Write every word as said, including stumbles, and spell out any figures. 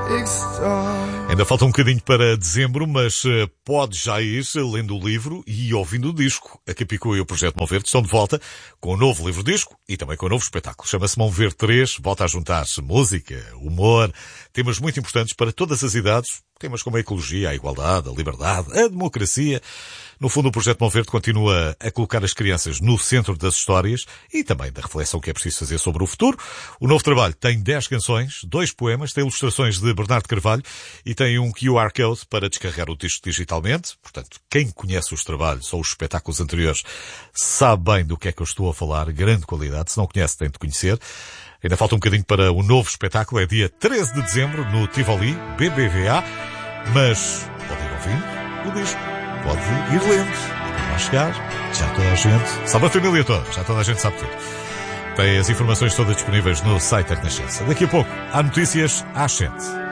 Ainda falta um bocadinho para dezembro, mas uh, pode já ir lendo o livro e ouvindo o disco. A Capicua e o Projeto Mão Verde estão de volta com um novo livro-disco e também com um novo espetáculo. Chama-se Mão Verde três, volta a juntar-se música, humor, temas muito importantes para todas as idades, temas como a ecologia, a igualdade, a liberdade, a democracia. No fundo, o Projeto Mão Verde continua a colocar as crianças no centro das histórias e também da reflexão que é preciso fazer sobre o futuro. O novo trabalho tem dez canções, dois poemas, tem ilustrações de Bernardo Carvalho e tem um Q R Code para descarregar o disco digitalmente. Portanto, quem conhece os trabalhos ou os espetáculos anteriores sabe bem do que é que eu estou a falar. Grande qualidade. Se não conhece, tem de conhecer. Ainda falta um bocadinho para o novo espetáculo. É dia treze de dezembro no Tivoli, B B V A. Mas pode ir ouvindo o disco. Pode ir lendo. Quando vai chegar, já toda a gente... Sabe a família toda. Já toda a gente sabe tudo. Tem as informações todas disponíveis no site da Renascença. Daqui a pouco, há notícias às sete.